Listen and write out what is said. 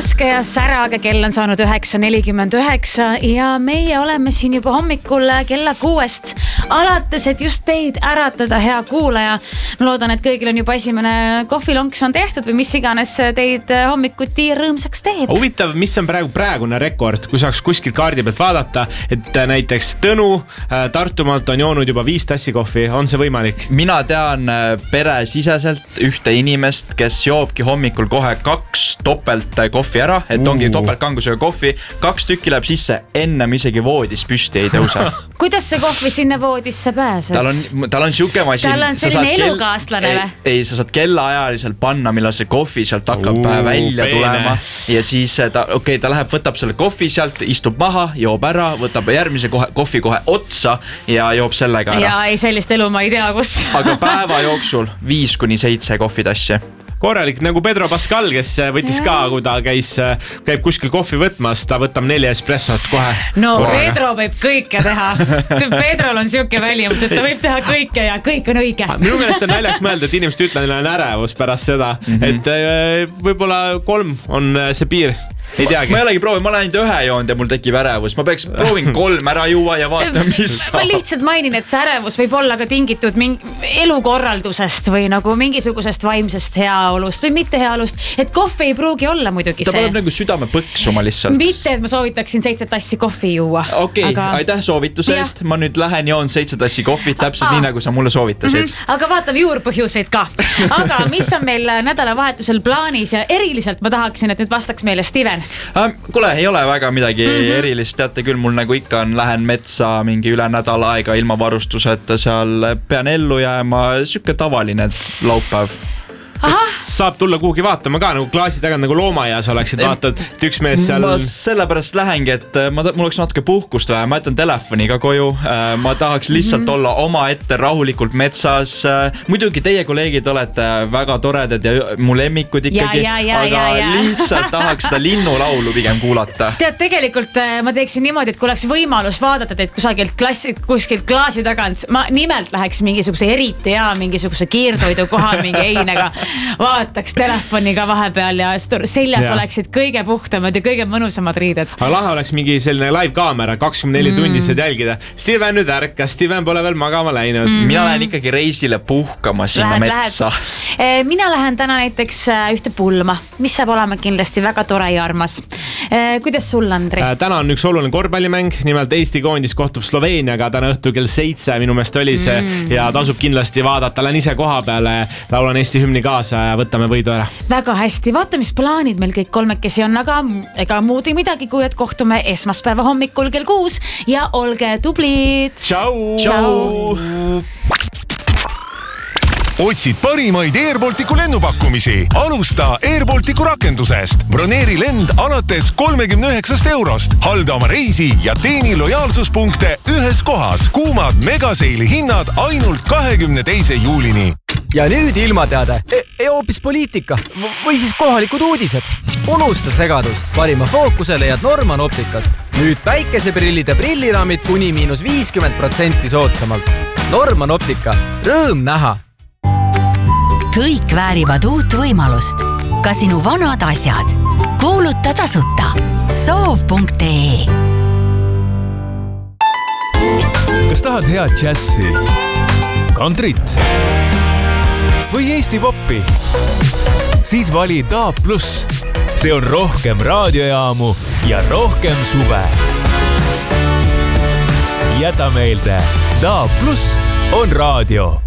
Juske ja Säraga, kell on saanud 9:49 ja meie oleme siin juba hommikul kella 6 alates, et just teid äratada, hea kuulaja. Ma loodan, et kõigil on juba esimene kohvilonks on tehtud või mis iganes teid hommikuti rõõmsaks teeb. Huvitav, mis on praegune rekord, kui saaks kuskil kaardi pealt vaadata, et näiteks Tõnu Tartumaalt on joonud juba 5 tassi kohvi, on see võimalik? Mina tean peresiseselt ühte inimest, kes joobki hommikul kohe 2 topelt kohvi ära, et ongi topeltkangusega kohvi, 2 tükki läheb sisse, ennem isegi voodis püsti ei tõuse. Kuidas see kohvi sinna voodisse pääseb? Tal on siuke masin. Tal on selline elukaaslane või? Ei, sa saad kellaajaliselt panna, millal see kohvi sealt hakkab välja tulema. Ja siis ta läheb, võtab selle kohvi sealt, istub maha, joob ära, võtab järgmise kohvi kohe otsa ja joob sellega ära. Ja ei, sellist elu ma ei tea, kus. Aga päeva jooksul 5-7 kohvitassi. Korralik nagu Pedro Pascal, kes võttis ka, kui ta käib kuskil kohvi võtmas, ta võtab 4 espressot kohe. No Pedro võib kõike teha. Pedrol on siuke välimus, et ta võib teha kõike ja kõik on õige. Minu meelest on naljaks mõelda, et inimesed ütlevad, neil on ärevus pärast seda, et võib-olla 3 on see piir. Ei teagi. Ma ei olegi proovi, ma olen ainult 1 joonud ja mul tekib ärevus. Ma peaks proovin 3 ära juua ja vaata, mis saab. Ma lihtsalt mainin, et see ärevus võib olla ka tingitud elukorraldusest või nagu mingisugusest vaimsest heaolust või mitte heaolust. Et kohvi ei pruugi olla muidugi see. Ta paneb nagu südame põksuma lihtsalt. Mitte, et ma soovitaksin 7 tassi kohvi juua. Okei, aitäh soovituse eest. Ma nüüd lähen joon 7 tassi kohvi, täpselt nii nagu sa mulle soovitasid. Aga vaatame juurpõhjuseid ka. Aga mis on meil nädalavahetusel plaanis ja eriliselt ma tahaksin, et nüüd vastaks meile Steven. Kuule, ei ole väga midagi erilist, teate küll, mul nagu ikka lähen metsa mingi üle nädala aega ilma varustuseta, seal pean ellu jääma, sükke tavaline laupäev. Saab tulla kuhugi vaatama ka, nagu klaasi tagant nagu loomaaias oleksid, vaatad, et üks mees seal... Ma sellepärast lähengi, et mul oleks natuke puhkust vähe, ma jätan telefoni ka koju, ma tahaks lihtsalt olla oma ette rahulikult metsas. Muidugi teie kolleegid olete väga toredad ja mu lemmikud ikkagi, aga lihtsalt tahaks seda linnulaulu pigem kuulata. Tead, tegelikult ma teeksin niimoodi, et kui oleks võimalus vaadata teid kuskilt klaasi tagant, ma nimelt läheks mingisuguse eriti ja mingisuguse kiirtoidu kohal mingi einega. Vaataks telefoniga vahepeal ja seljas oleksid kõige puhtamad ja kõige mõnusamad riided. Aga lahe oleks mingi selline live kaamera, 24 tunnised jälgida. Steven nüüd ärkas, Steven pole veel magama läinud. Mina lähen ikkagi reisile puhkama sinna metsa. Mina lähen täna näiteks ühte pulma, mis saab olema kindlasti väga tore ja armas. Kuidas sul, Andri? Täna on üks oluline korvpallimäng, nimelt Eesti koondis kohtub Sloveeniaga täna õhtu kell 7, minu meelest oli see ja tasub kindlasti vaadata. Lähen ise koha peale, laulan Eesti hümni kaasa ja võtame võidu ära. Väga hästi, vaata, mis plaanid meil kõik kolmekesi on, aga ega muud ei midagi, kui et kohtume esmaspäeva hommikul kell 6 ja olge tublid. Tšau! Otsid parimaid Airbalticu lennupakkumisi? Alusta Airbalticu rakendusest. Broneeri lend alates 39 €. Halda oma reisi ja teeni lojaalsuspunkte ühes kohas. Kuumad megaseili hinnad ainult 22. juulini. Ja nüüd ilmateade. Hoopis poliitika või siis kohalikud uudised. Unusta segadus. Parima fookuse leiad Norman Optikast. Nüüd päikeseprillide prilliraamid kuni -50% soodsamalt. Norman Optika. Rõõm näha. Kõik väärivad uut võimalust. Ka sinu vanad asjad. Kuuluta tasuta. Soov.ee. Kas tahad head džässi? Kantrit? Või Eesti poppi? Siis vali DAB+. See on rohkem raadiojaamu ja rohkem suve. Jäta meelde, DAB+ on raadio.